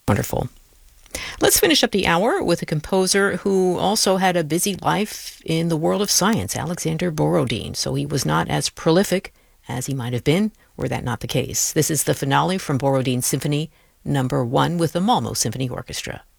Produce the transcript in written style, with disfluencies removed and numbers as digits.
Wonderful. Let's finish up the hour with a composer who also had a busy life in the world of science, Alexander Borodin. So he was not as prolific as he might have been, were that not the case. This is the finale from Borodin's Symphony No. 1 with the Malmo Symphony Orchestra.